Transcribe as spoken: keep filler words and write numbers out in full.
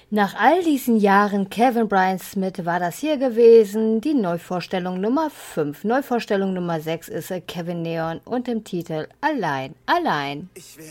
Nach all diesen Jahren Kevin Brian Smith war das hier gewesen, die Neuvorstellung Nummer fünf. Neuvorstellung Nummer sechs ist Kevin Neon und im Titel Allein, allein.